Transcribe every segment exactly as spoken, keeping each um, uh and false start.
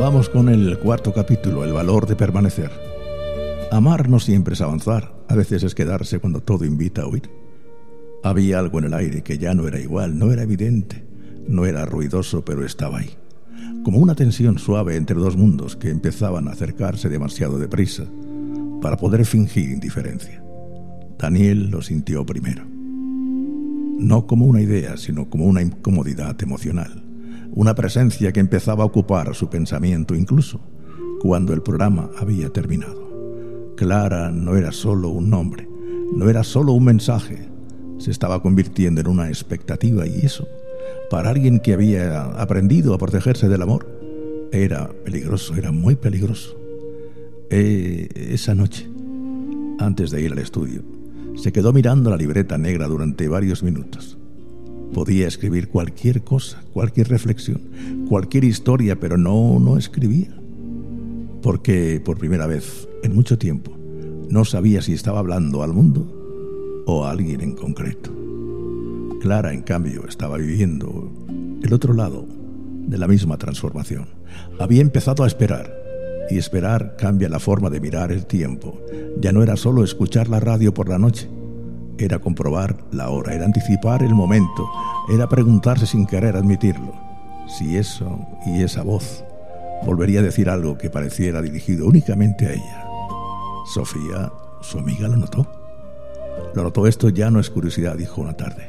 Vamos con el cuarto capítulo, el valor de permanecer. Amar no siempre es avanzar, a veces es quedarse cuando todo invita a huir. Había algo en el aire que ya no era igual, no era evidente, no era ruidoso, pero estaba ahí. Como una tensión suave entre dos mundos que empezaban a acercarse demasiado deprisa para poder fingir indiferencia. Daniel lo sintió primero. No como una idea, sino como una incomodidad emocional. Una presencia que empezaba a ocupar su pensamiento incluso cuando el programa había terminado. Clara no era solo un nombre, no era solo un mensaje. Se estaba convirtiendo en una expectativa y eso, para alguien que había aprendido a protegerse del amor, era peligroso, era muy peligroso. Eh, esa noche, antes de ir al estudio, se quedó mirando la libreta negra durante varios minutos. Podía escribir cualquier cosa, cualquier reflexión, cualquier historia, pero no, no escribía. Porque por primera vez en mucho tiempo no sabía si estaba hablando al mundo o a alguien en concreto. Clara, en cambio, estaba viviendo el otro lado de la misma transformación. Había empezado a esperar, y esperar cambia la forma de mirar el tiempo. Ya no era solo escuchar la radio por la noche, era comprobar la hora, era anticipar el momento, era preguntarse sin querer admitirlo si eso y esa voz volvería a decir algo que pareciera dirigido únicamente a ella. Sofía, su amiga, lo notó. Lo notó. Esto ya no es curiosidad, dijo una tarde.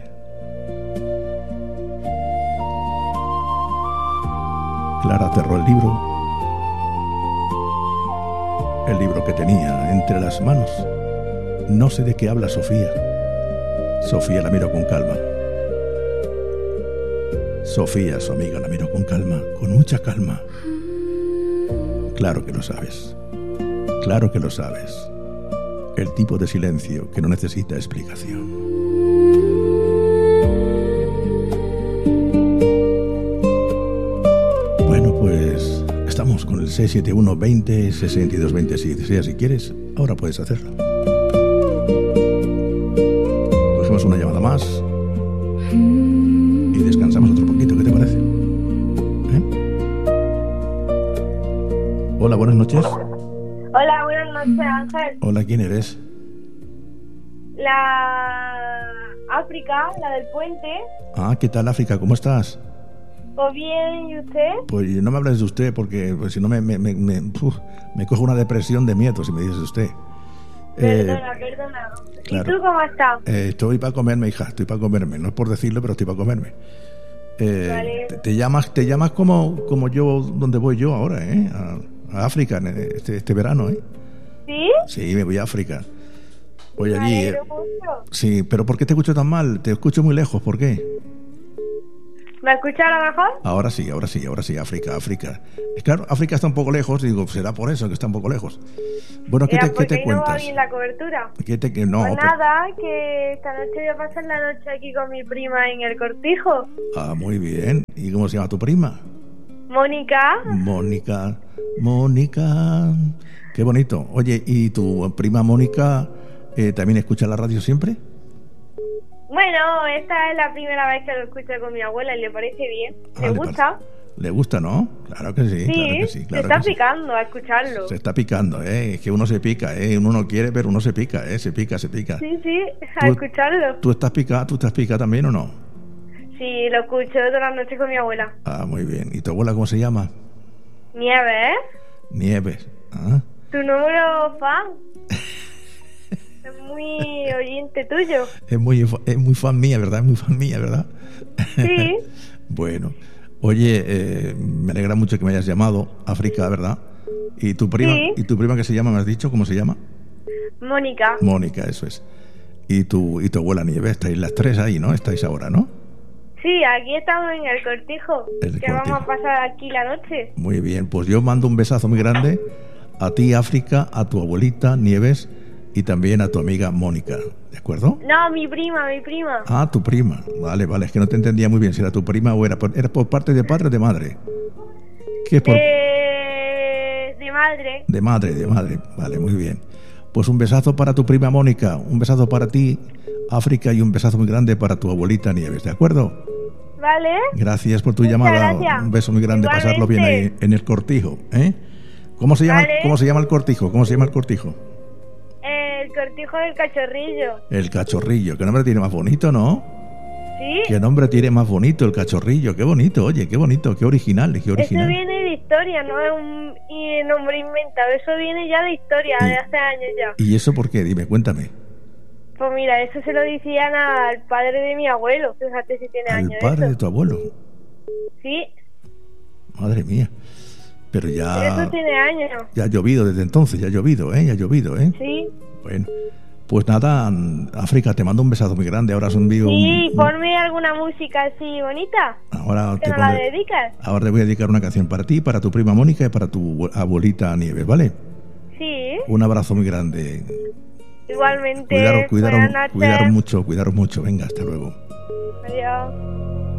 Clara cerró el libro, el libro que tenía entre las manos. No sé de qué habla Sofía. Sofía la miró con calma. Sofía, su amiga, la miró con calma, con mucha calma. Claro que lo sabes. Claro que lo sabes. El tipo de silencio que no necesita explicación. Bueno, pues estamos con el seis siete uno veinte sesenta y dos veinte. Si deseas, si quieres, ahora puedes hacerlo. Cogemos una llamada más y descansamos otro poquito. ¿Qué te parece? ¿Eh? Hola, buenas noches. Hola, buenas noches, Ángel. Hola, ¿quién eres? La África, la del puente. Ah, ¿qué tal, África? ¿Cómo estás? Pues bien, ¿y usted? Pues no me hables de usted porque pues, si no me, me, me, me, uf, me cojo una depresión de miedo si me dices usted. Perdona, eh, perdona. Claro. ¿Y tú cómo estás? Eh, estoy para comerme, hija, estoy para comerme. No es por decirlo, pero estoy para comerme. Eh, vale. te, te llamas te llamas como, como yo, donde voy yo ahora, ¿eh? A, a África, este, este verano, ¿eh? ¿Sí? Sí, me voy a África. Voy me allí. Eh, sí, pero ¿por qué te escucho tan mal? Te escucho muy lejos, ¿por qué? ¿Me escuchas ahora mejor? Ahora sí, ahora sí, ahora sí, África, África. Claro, África está un poco lejos, digo, será por eso que está un poco lejos. Bueno, ¿qué te, ¿qué te cuentas? No va bien la cobertura. ¿Qué te, que no, pues pero... nada, que esta noche voy a pasar la noche aquí con mi prima en el Cortijo. Ah, muy bien. ¿Y cómo se llama tu prima? Mónica. Mónica, Mónica. Qué bonito. Oye, ¿y tu prima Mónica eh, también escucha la radio siempre? Bueno, esta es la primera vez que lo escucho con mi abuela y le parece bien. Ah, ¿Le le gusta? Parece. ¿Le gusta, no? Claro que sí, sí, claro que sí. Claro se está que sí. picando a escucharlo. Se está picando, ¿eh? Es que uno se pica, ¿eh? Uno no quiere, pero uno se pica, ¿eh? Se pica, se pica. Sí, sí, a ¿Tú, escucharlo. ¿Tú estás picada, tú estás picada también o no? Sí, lo escucho todas las noches con mi abuela. Ah, muy bien. ¿Y tu abuela cómo se llama? Nieves. Nieves. Ah. Tu número fan. Es muy oyente tuyo. Es muy, es muy fan mía, ¿verdad? Es muy fan mía, ¿verdad? Sí. Bueno. Oye, eh, me alegra mucho que me hayas llamado, África, ¿verdad? ¿Y tu prima, sí. ¿y tu prima qué se llama, me has dicho? ¿Cómo se llama? Mónica. Mónica, eso es. ¿Y tu, y tu abuela Nieves? Estáis las tres ahí, ¿no? Estáis ahora, ¿no? Sí, aquí estamos en el Cortijo. El que Cortijo. Vamos a pasar aquí la noche. Muy bien, pues yo mando un besazo muy grande a ti, África, a tu abuelita Nieves y también a tu amiga Mónica, ¿de acuerdo? No, mi prima, mi prima. Ah, tu prima. Vale, vale, es que no te entendía muy bien si era tu prima o era por, era por parte de padre o de madre. ¿Qué es por...? De... de madre. De madre, de madre. Vale, muy bien. Pues un besazo para tu prima Mónica, un besazo para ti, África, y un besazo muy grande para tu abuelita Nieves, ¿de acuerdo? Vale. Gracias por tu Muchas llamada. gracias. Un beso muy grande. Igualmente. Pasarlo bien ahí en el cortijo, ¿eh? ¿Cómo se llama? Vale. ¿Cómo se llama el cortijo? ¿Cómo se llama el cortijo? El cortijo del cachorrillo. El Cachorrillo. ¿Qué nombre tiene más bonito, no? ¿Sí? ¿Qué nombre tiene más bonito el Cachorrillo? Qué bonito, oye, qué bonito, qué original, qué Eso original. viene de historia, no es un y nombre inventado. Eso viene ya de historia, Y- de hace años ya. ¿Y eso por qué? Dime, cuéntame. Pues mira, eso se lo decían al padre de mi abuelo. Fíjate si tiene Al años padre eso. de tu abuelo. Sí, Madre mía. Pero ya... eso tiene años. Ya ha llovido desde entonces, ya ha llovido, ¿eh? Ya ha llovido, ¿eh? Sí. Bueno, pues nada, África, te mando un besazo muy grande. Ahora os envío Sí, un... ponme alguna música así bonita. Ahora Que te, nos la pondré- dedicas. ahora te voy a dedicar una canción para ti, para tu prima Mónica y para tu abuelita Nieves, ¿vale? Sí, Un abrazo muy grande. igualmente. Cuidaros, cuidaros, Buenas noches. cuidaros mucho, cuidaros mucho. Venga, hasta luego. Adiós.